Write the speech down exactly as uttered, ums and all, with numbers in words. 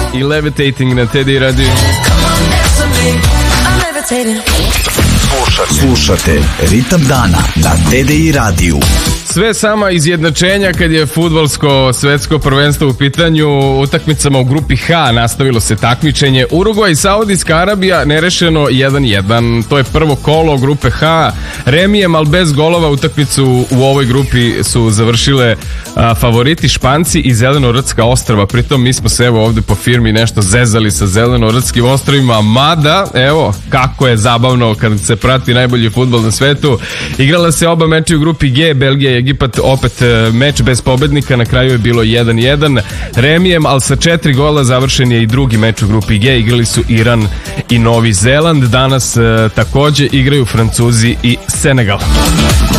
i Levitating na Teddy Radio. Slušate Ritam dana na T D I radiju. Sve sama izjednačenja kad je fudbalsko svetsko prvenstvo u pitanju. Utakmicama u grupi H nastavilo se takmičenje. Urugvaj i Saudijska Arabija nerešeno jedan jedan. To je prvo kolo grupe H. Remijem, ali bez golova. Utakmicu u ovoj grupi su završile a, favoriti Španci i Zelenorodska ostrva. Pritom mi smo se evo ovde po firmi nešto zezali sa Zelenorodskim ostrovima, mada evo kako je zabavno kad se prati najbolji fudbal na svetu. Igrala se oba meči u grupi G, Belgija i Egipat, opet meč bez pobednika, na kraju je bilo jedan jedan. Remijem, ali sa četiri gola završen je i drugi meč u grupi G. Igrali su Iran i Novi Zeland. Danas e, takođe igraju Francuzi i Senegal.